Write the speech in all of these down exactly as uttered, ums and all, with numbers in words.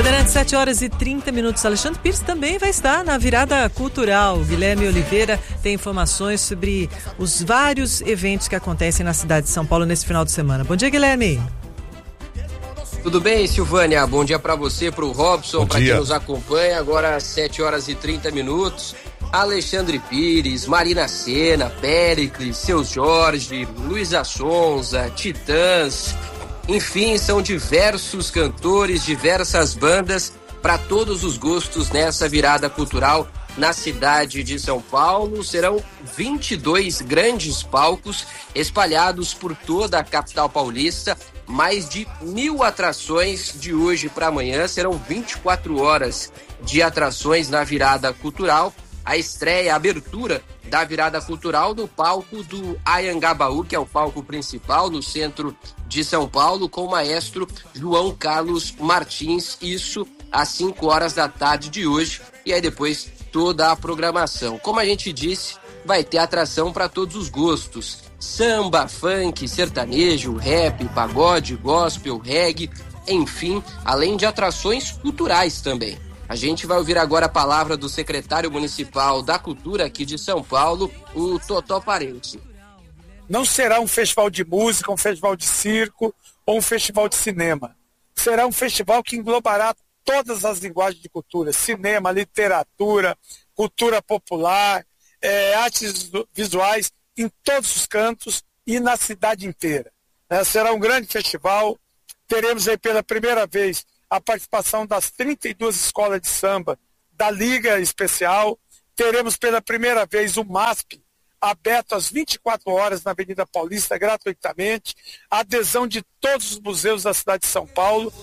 Bandeirantes, sete horas e trinta minutos. Alexandre Pires também vai estar na virada cultural. Guilherme Oliveira tem informações sobre os vários eventos que acontecem na cidade de São Paulo nesse final de semana. Bom dia, Guilherme. Tudo bem, Silvânia? Bom dia para você, para o Robson, para quem nos acompanha. Agora às sete horas e trinta minutos. Alexandre Pires, Marina Sena, Péricles, Seu Jorge, Luísa Sonza, Titãs. Enfim, são diversos cantores, diversas bandas para todos os gostos nessa virada cultural na cidade de São Paulo. Serão vinte e dois grandes palcos espalhados por toda a capital paulista. Mais de mil atrações de hoje para amanhã. Serão vinte e quatro horas de atrações na virada cultural. A estreia, a abertura da virada cultural no palco do Anhangabaú, que é o palco principal no centro de São Paulo, com o maestro João Carlos Martins, isso às cinco horas da tarde de hoje, e aí depois toda a programação. Como a gente disse, vai ter atração para todos os gostos: samba, funk, sertanejo, rap, pagode, gospel, reggae, enfim, além de atrações culturais também. A gente vai ouvir agora a palavra do secretário municipal da Cultura aqui de São Paulo, o Totó Parente. Não será um festival de música, um festival de circo ou um festival de cinema. Será um festival que englobará todas as linguagens de cultura: cinema, literatura, cultura popular, é, artes visuais em todos os cantos e na cidade inteira. É, será um grande festival. Teremos aí pela primeira vez a participação das trinta e duas escolas de samba da Liga Especial. Teremos pela primeira vez o MASP aberto às vinte e quatro horas na Avenida Paulista gratuitamente. A adesão de todos os museus da cidade de São Paulo.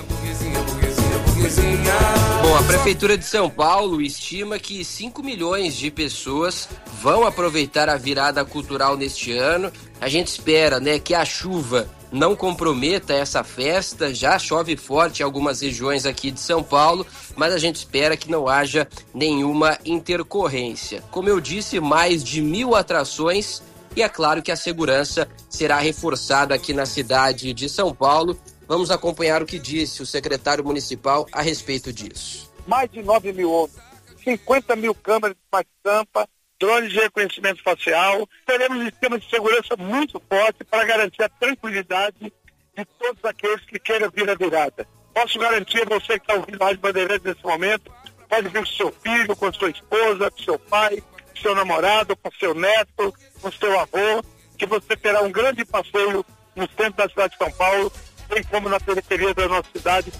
Bom, a Prefeitura de São Paulo estima que cinco milhões de pessoas vão aproveitar a virada cultural neste ano. A gente espera, né, que a chuva não comprometa essa festa. Já chove forte em algumas regiões aqui de São Paulo, mas a gente espera que não haja nenhuma intercorrência. Como eu disse, mais de mil atrações, e é claro que a segurança será reforçada aqui na cidade de São Paulo. Vamos acompanhar o que disse o secretário municipal a respeito disso. Mais de nove mil homens, cinquenta mil câmeras de bate-tampa, drones de reconhecimento facial. Teremos um sistema de segurança muito forte para garantir a tranquilidade de todos aqueles que queiram vir à virada. Posso garantir a você que está ouvindo a Rádio Bandeirantes nesse momento, pode vir com seu filho, com sua esposa, com seu pai, com seu namorado, com seu neto, com seu avô, que você terá um grande passeio no centro da cidade de São Paulo, bem como na periferia da nossa cidade.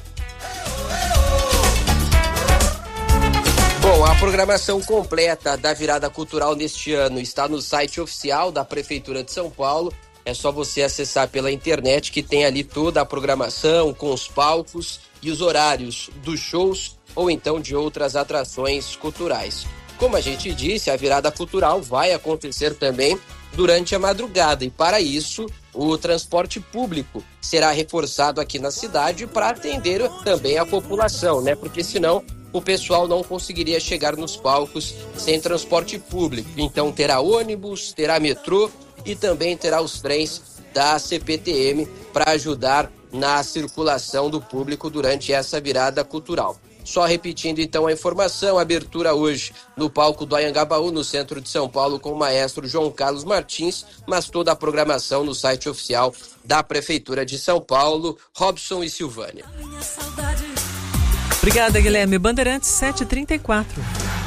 Bom, a programação completa da virada cultural neste ano está no site oficial da Prefeitura de São Paulo. É só você acessar pela internet, que tem ali toda a programação com os palcos e os horários dos shows ou então de outras atrações culturais. Como a gente disse, a virada cultural vai acontecer também durante a madrugada, e para isso o transporte público será reforçado aqui na cidade para atender também a população, né? Porque senão o pessoal não conseguiria chegar nos palcos sem transporte público. Então terá ônibus, terá metrô e também terá os trens da C P T M para ajudar na circulação do público durante essa virada cultural. Só repetindo então a informação: abertura hoje no palco do Anhangabaú, no centro de São Paulo, com o maestro João Carlos Martins, mas toda a programação no site oficial da Prefeitura de São Paulo. Robson e Silvânia. Obrigada, Guilherme. Bandeirantes, sete e trinta e quatro.